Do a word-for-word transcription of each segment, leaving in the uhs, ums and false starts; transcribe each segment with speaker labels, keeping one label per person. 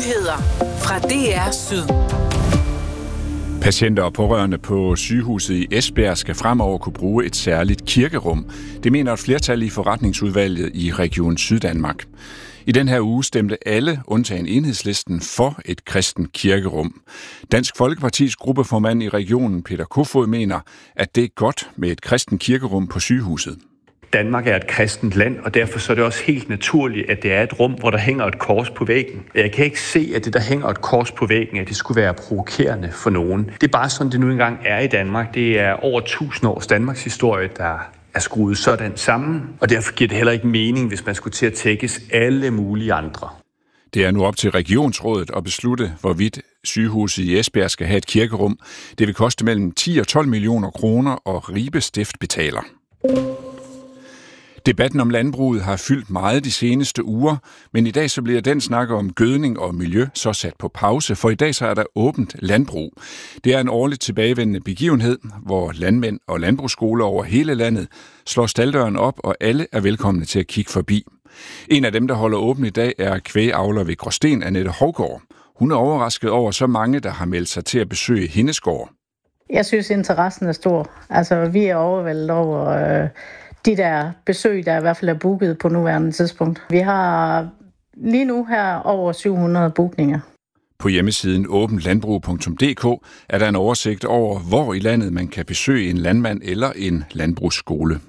Speaker 1: Nyheder fra D R Syd.
Speaker 2: Patienter og pårørende på sygehuset i Esbjerg skal fremover kunne bruge et særligt kirkerum. Det mener et flertal i forretningsudvalget i Region Syddanmark. I den her uge stemte alle, undtagen Enhedslisten, for et kristen kirkerum. Dansk Folkepartis gruppeformand i regionen, Peter Kofod, mener, at det er godt med et kristen kirkerum på sygehuset.
Speaker 3: Danmark er et kristent land, og derfor så er det også helt naturligt, at det er et rum, hvor der hænger et kors på væggen. Jeg kan ikke se, at det, der hænger et kors på væggen, at det skulle være provokerende for nogen. Det er bare sådan, det nu engang er i Danmark. Det er over tusind års Danmarks historie, der er skruet sådan sammen, og derfor giver det heller ikke mening, hvis man skulle til at tækkes alle mulige andre.
Speaker 2: Det er nu op til regionsrådet at beslutte, hvorvidt sygehuset i Esbjerg skal have et kirkerum. Det vil koste mellem ti og tolv millioner kroner, og Ribe Stift betaler. Debatten om landbruget har fyldt meget de seneste uger, men i dag så bliver den snak om gødning og miljø så sat på pause, for i dag så er der åbent landbrug. Det er en årligt tilbagevendende begivenhed, hvor landmænd og landbrugsskoler over hele landet slår stalddøren op, og alle er velkomne til at kigge forbi. En af dem, der holder åben i dag, er kvægavler ved Gråsten, Annette Hovgaard. Hun er overrasket over så mange, der har meldt sig til at besøge hendes gård.
Speaker 4: Jeg synes, interessen er stor. Altså, vi er overvældet over øh, de der besøg, der i hvert fald er booket på nuværende tidspunkt. Vi har lige nu her over syv hundrede bookninger.
Speaker 2: På hjemmesiden åbentlandbrug punktum d k er der en oversigt over, hvor i landet man kan besøge en landmand eller en landbrugsskole.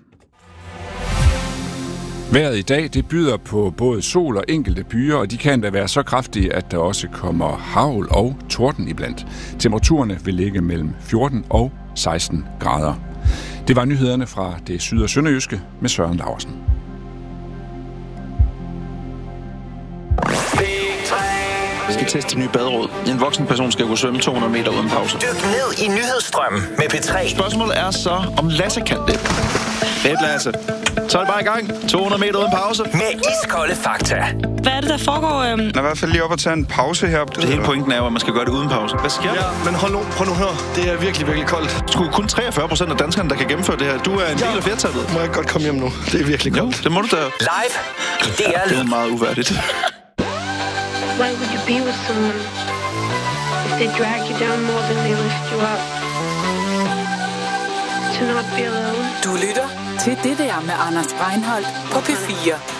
Speaker 2: Vejret i dag, det byder på både sol og enkelte byer, og de kan da være så kraftige, at der også kommer hagl og torden iblandt. Temperaturerne vil ligge mellem fjorten og seksten grader. Det var nyhederne fra det syd- og sønderjyske med Søren Laursen.
Speaker 5: Jeg skal teste de nye baderåd. En voksen person skal kunne svømme to hundrede meter uden pause.
Speaker 6: Dyk ned i nyhedsstrømmen med P tre.
Speaker 5: Spørgsmålet er så, om Lasse kan det. Fedt, Lasse. Så er det bare i gang. to hundrede meter uden pause.
Speaker 6: Med iskolde fakta.
Speaker 7: Hvad er det, der foregår? Øhm?
Speaker 8: Jeg er i hvert fald lige op at tage en pause her.
Speaker 5: Det hele pointen er jo, at man skal gøre det uden pause. Hvad sker der?
Speaker 8: Ja, men hold nu, prøv nu her. Det er virkelig, virkelig koldt.
Speaker 5: Sgu kun treogfyrre procent af danskerne, der kan gennemføre det her. Du er en ja. del af flertallet.
Speaker 8: Må jeg godt komme hjem nu? Det er virkelig koldt.
Speaker 5: Jo, det må du da.
Speaker 6: Live i D R.
Speaker 5: Det er meget uværdigt.
Speaker 9: Why would you be with someone if they drag you down more than they lift you up? To not be alone.
Speaker 1: Du lytter til Det der med Anders Breinholt på P fire.